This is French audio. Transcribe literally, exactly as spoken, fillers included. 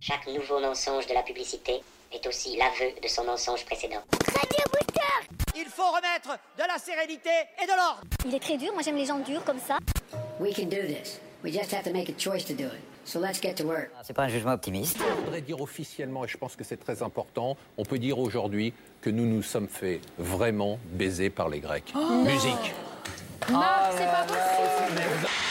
Chaque nouveau mensonge de la publicité est aussi l'aveu de son mensonge précédent. Il faut remettre de la sérénité et de l'ordre. Il est très dur, moi j'aime les gens durs comme ça. We can do this. We just have to make a choice to do it. So let's get to work. C'est pas un jugement optimiste. Je voudrais dire officiellement, et je pense que c'est très important, on peut dire aujourd'hui que nous nous sommes fait vraiment baiser par les Grecs. Oh Musique. Marc, c'est pas possible.